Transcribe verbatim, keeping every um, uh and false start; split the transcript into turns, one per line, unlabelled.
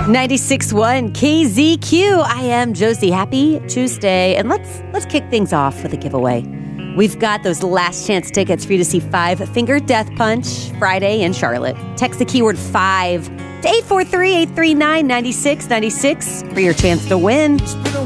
ninety-six point one K Z Q. I am Josie. Happy Tuesday. And let's let's kick things off with a giveaway. We've got those last chance tickets for you to see Five Finger Death Punch Friday in Charlotte. Text the keyword five to eight four three, eight three nine, nine six nine six for your chance to win.